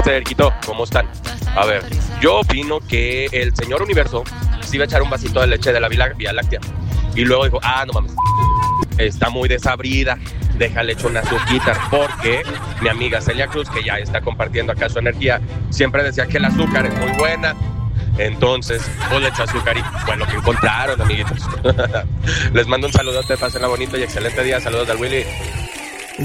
Cerquito, ¿cómo están? A ver, yo opino que el señor Universo se iba a echar un vasito de leche de la Vía Láctea. Y luego dijo, no mames, está muy desabrida, déjale echar una azuquita. Porque mi amiga Celia Cruz, que ya está compartiendo acá su energía, siempre decía que el azúcar es muy buena. Entonces, pues le echó azúcar y fue lo que encontraron, amiguitos. Les mando un saludote, pásenla bonito y excelente día. Saludos del Willy.